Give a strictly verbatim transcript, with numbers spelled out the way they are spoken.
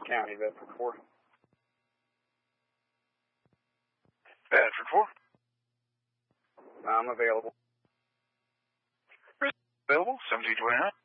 County, Bedford four. Bedford four. I'm available. Available, seventeen twenty-nine.